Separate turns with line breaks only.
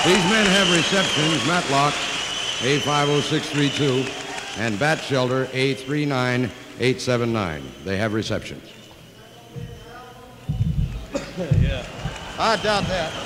These men have receptions, Matlock A50632 and Bat Shelter A39879. They have receptions.
Yeah.
I doubt that.